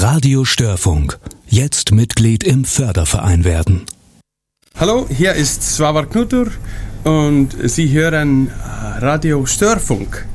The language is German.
Radio Störfunk. Jetzt Mitglied im Förderverein werden. Hallo, hier ist Svavar Knutur und Sie hören Radio Störfunk.